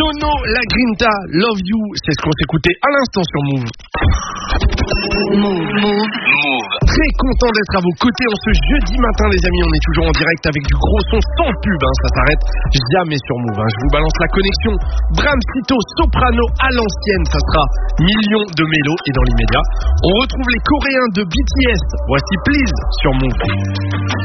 Nono, la Grinta, Love You, c'est ce qu'on s'écoutait à l'instant sur Move. Move. Très content d'être à vos côtés en ce jeudi matin, les amis. On est toujours en direct avec du gros son sans pub, ça s'arrête jamais sur Move. Je vous balance la connexion Bramsito Soprano à l'ancienne, ça sera millions de mélos. Et dans l'immédiat, on retrouve les Coréens de BTS. Voici Please sur Move.